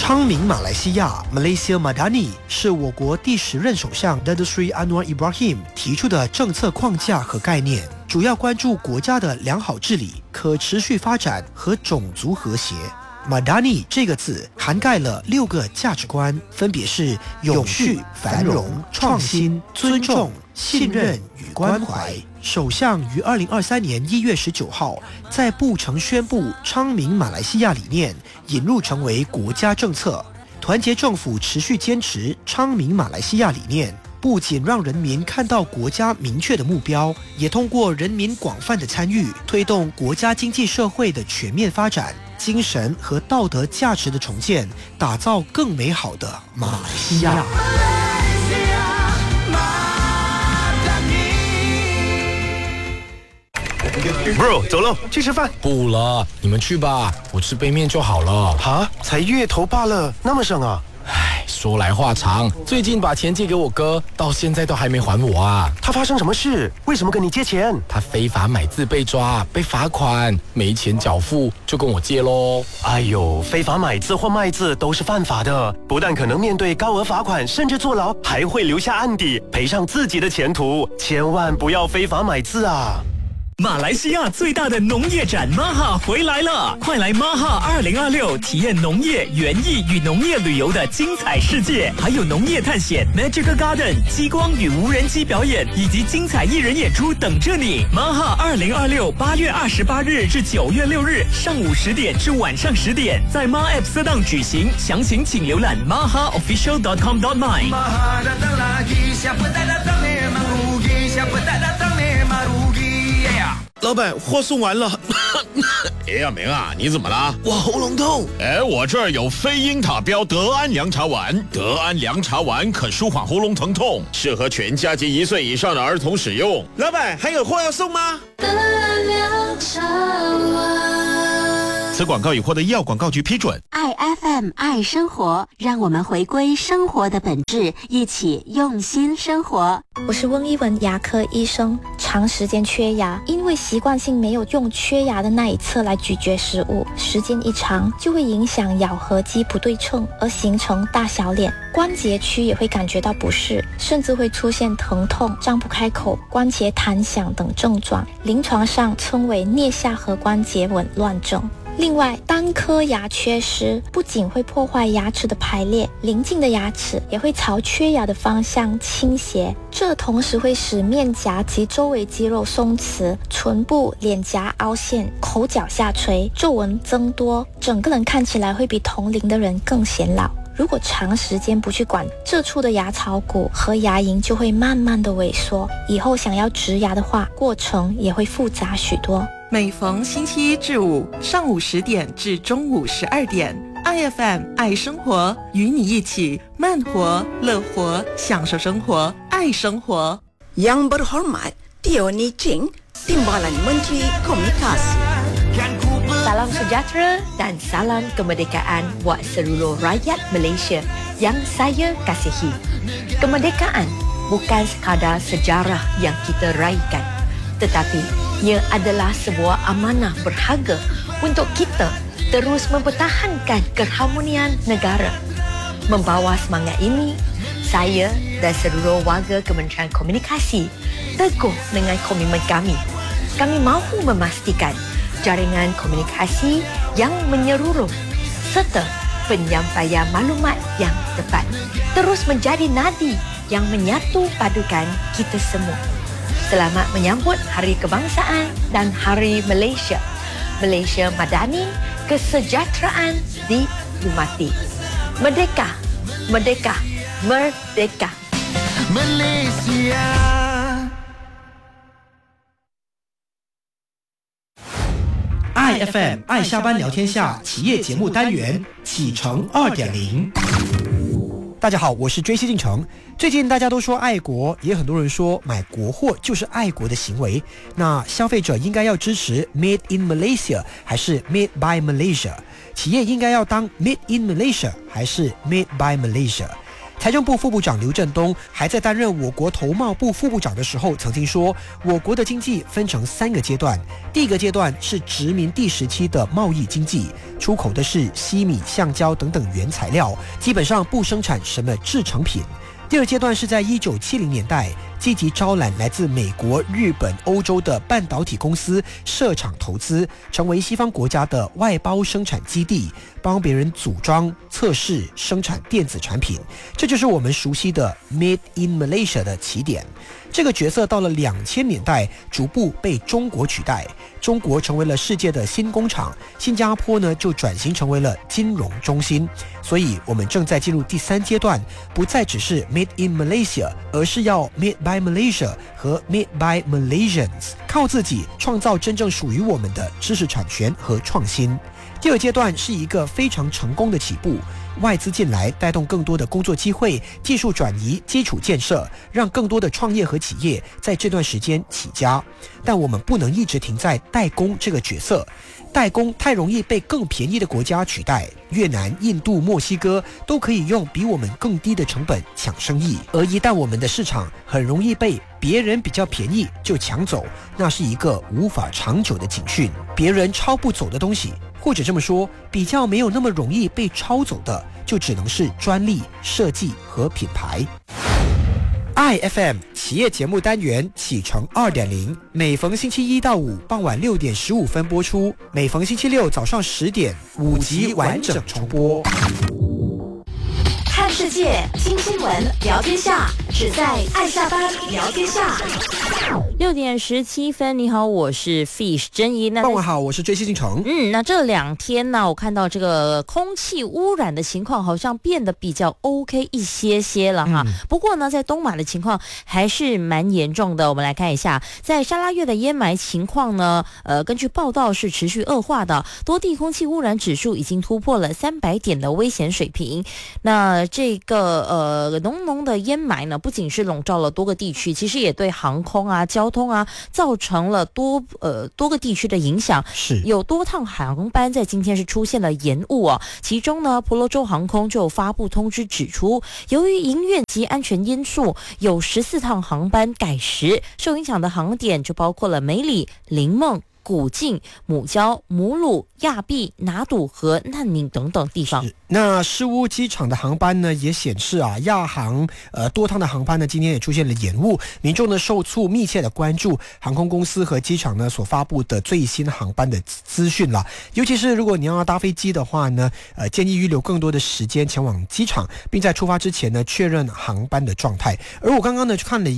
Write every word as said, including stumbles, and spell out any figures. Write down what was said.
昌明马来西亚 Malaysia Madani 是我国第十任首相 Datuk Seri Anwar Ibrahim 提出的政策框架和概念，主要关注国家的良好治理、可持续发展和种族和谐。Madani 这个字涵盖了六个价值观，分别是永续、繁荣、创新、尊重、信任与关怀。首相于二零二三年一月十九号在布城宣布昌明马来西亚理念引入成为国家政策。团结政府持续坚持昌明马来西亚理念，不仅让人民看到国家明确的目标，也通过人民广泛的参与，推动国家经济社会的全面发展，精神和道德价值的重建，打造更美好的马来西亚。 Bro， 走喽，去吃饭。 不了，你们去吧，我吃杯面就好了。 哈，才月头罢了，那么省啊？ 唉，说来话长，最近把钱借给我哥，到现在都还没还我啊。 他发生什么事？为什么跟你借钱？ 他非法买字被抓，被罚款，没钱缴付，就跟我借咯。 哎呦，非法买字或卖字都是犯法的，不但可能面对高额罚款，甚至坐牢，还会留下案底，赔上自己的前途。千万不要非法买字啊！ 马来西亚最大的农业展 Maha 回来了，快来 Maha 二零二六体验农业、园艺与农业旅游的精彩世界，还有农业探险、Magical Garden、激光与无人机表演以及精彩艺人演出等着你。Maha 二零二六八月二十八日至九月六日上午十点至晚上十点，在 Ma App 色档举行，详情请浏览 maha official dot com dot my。 老板，货送完了。哎呀，明啊，你怎么了？ 我喉咙痛。 哎，我这儿有非英塔标德安凉茶丸，德安凉茶丸可舒缓喉咙疼痛，适合全家及一岁以上的儿童使用。 老板，还有货要送吗？ 德安凉茶丸。 此广告已获得医药广告局批准。 爱 F M 爱生活，让我们回归生活的本质，一起用心生活。 我是温一文牙科医生，长时间缺牙，因为习惯性没有用缺牙的那一侧来咀嚼食物，时间一长就会影响咬合肌不对称，而形成大小脸，关节区也会感觉到不适，甚至会出现疼痛、张不开口、关节弹响等症状，临床上称为颞下颌关节紊乱症。另外，单颗牙缺失不仅会破坏牙齿的排列，邻近的牙齿也会朝缺牙的方向倾斜，这同时会使面颊及周围肌肉松弛，唇部、脸颊凹陷，口角下垂，皱纹增多，整个人看起来会比同龄的人更显老。如果长时间不去管，这处的牙槽骨和牙龈就会慢慢的萎缩，以后想要植牙的话，过程也会复杂许多。 每逢星期一至五上午十点至中午十二点 ，I F M 爱生活，与你一起慢活、乐活，享受生活，爱生活。 Yang berhormat Tioni Ching, Timbalan Menteri Komunikasi。Salam sejahtera dan salam kemerdekaan buat seluruh rakyat Malaysia yang saya kasihi. Kemerdekaan bukan sekadar sejarah yang kita raikan, tetapi ia adalah sebuah amanah berharga untuk kita terus mempertahankan keharmonian negara. Membawa semangat ini, saya dan seluruh warga Kementerian Komunikasi teguh dengan komitmen kami. Kami mahu memastikan jaringan komunikasi yang menyeluruh serta penyampaian maklumat yang tepat terus menjadi nadi yang menyatu padukan kita semua. Selamat menyambut Hari Kebangsaan dan Hari Malaysia. Malaysia Madani, kesejahteraan dihormati. Merdeka, merdeka, merdeka. Malaysia。 爱 F M 爱下班聊天下企业节目单元启程 二点零。大家好，我是追西进城。最近大家都说爱国，也很多人说买国货就是爱国的行为。那消费者应该要支持 Made in Malaysia 还是 Made by Malaysia？ 企业应该要当 Made in Malaysia 还是 Made by Malaysia？ 财政部副部长刘振东还在担任我国头贸部副部长的时候曾经说，我国的经济分成三个阶段，第一个阶段是殖民地时期的贸易经济，出口的是西米、橡胶等等原材料，基本上不生产什么制成品。第二阶段是在一九七零年代，积极招揽来自美国、日本、欧洲的半导体公司设厂投资，成为西方国家的外包生产基地，帮别人组装、测试、生产电子产品。这就是我们熟悉的 Made in Malaysia 的起点。这个角色到了两千年代逐步被中国取代，中国成为了世界的新工厂，新加坡呢就转型成为了金融中心。所以我们正在进入第三阶段，不再只是 Made in Malaysia， 而是要 Made by Malaysia 和 Made by Malaysians， 靠自己创造真正属于我们的知识产权和创新。第二阶段是一个非常成功的起步，外资进来带动更多的工作机会，技术转移，基础建设，让更多的创业和企业在这段时间起家。但我们不能一直停在代工这个角色，代工太容易被更便宜的国家取代，越南、印度、墨西哥都可以用比我们更低的成本抢生意，而一旦我们的市场很容易被别人比较便宜就抢走，那是一个无法长久的警讯。别人抄不走的东西，或者这么说，比较没有那么容易被抄走的，就只能是专利、设计和品牌。I F M 企业节目单元启程 二点零， 每逢星期一到五傍晚六点十五分播出，每逢星期六早上十点五集完整重播。 看世界，听新闻，聊天下，只在爱下班聊天下。 六点十七分，你好，我是 Fish 珍怡。 傍晚好，我是追西进城。 嗯，那这两天呢，我看到这个空气污染的情况好像变得比较 OK 一些些了哈。嗯、不过呢，在东马的情况还是蛮严重的。我们来看一下，在沙拉越的烟霾情况呢，呃，根据报道是持续恶化的，多地空气污染指数已经突破了三百点的危险水平。那这个呃浓浓的烟霾呢，不仅是笼罩了多个地区，其实也对航空啊、交通啊造成了多呃多个地区的影响。 是有多趟航班在今天是出现了延误啊，其中呢，婆罗洲航空就发布通知指出，由于营运及安全因素，有十四趟航班改时，受影响的航点就包括了梅里、林梦、古晋、母礁、母鲁、亚庇、拿督和难宁等等地方。 那失乌机场的航班呢，也显示啊，亚航呃多趟的航班呢，今天也出现了延误。民众呢，受促密切的关注航空公司和机场呢所发布的最新航班的资讯了。尤其是如果你要搭飞机的话呢，呃，建议预留更多的时间前往机场，并在出发之前呢确认航班的状态。而我刚刚呢去看了